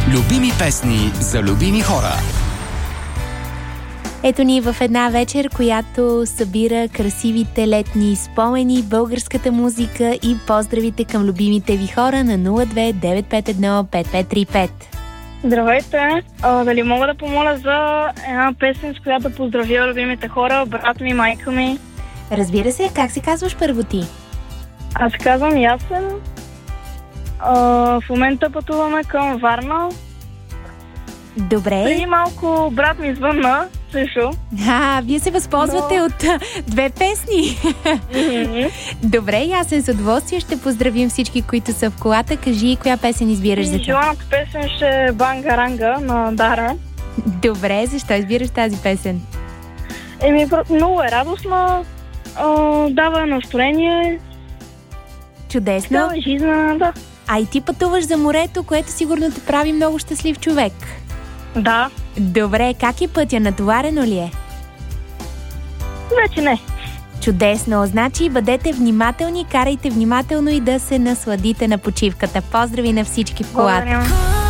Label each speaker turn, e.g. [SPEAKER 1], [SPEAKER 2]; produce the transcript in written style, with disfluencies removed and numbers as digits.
[SPEAKER 1] Любими песни за любими хора.
[SPEAKER 2] Ето ни в една вечер, която събира красивите летни спомени, българската музика и поздравите към любимите ви хора на 02-951-5535.
[SPEAKER 3] Здравейте! Дали мога да помоля за една песен, с която поздравя любимите хора, брат ми, майка ми?
[SPEAKER 2] Разбира се, как се казваш първо ти?
[SPEAKER 3] Аз се казвам Ясен. В момента пътуваме към Варна.
[SPEAKER 2] Добре.
[SPEAKER 3] Преди малко брат ми звънна, също.
[SPEAKER 2] Вие се възползвате от две песни. Добре, Ясен, с удоволствие ще поздравим всички, които са в колата. Кажи, коя песен избираш за теб?
[SPEAKER 3] Желаната песен ще е Бангаранга на Дара.
[SPEAKER 2] Добре, защо избираш тази песен?
[SPEAKER 3] Много е радостна, дава настроение.
[SPEAKER 2] Чудесно.
[SPEAKER 3] Дава жизнена, да.
[SPEAKER 2] А и ти пътуваш за морето, което сигурно те прави много щастлив човек.
[SPEAKER 3] Да.
[SPEAKER 2] Добре, как е пътя? Натоварено ли е?
[SPEAKER 3] Вече не.
[SPEAKER 2] Чудесно, значи бъдете внимателни, карайте внимателно и да се насладите на почивката. Поздрави на всички в колата.
[SPEAKER 3] Благодаря.